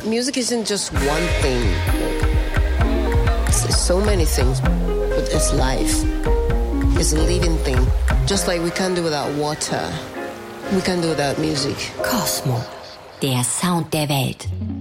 music isn't just one thing. It's so many things, but it's life. It's a living thing. Just like we can't do without water, we can't do without music. Kosmo, der Sound der Welt.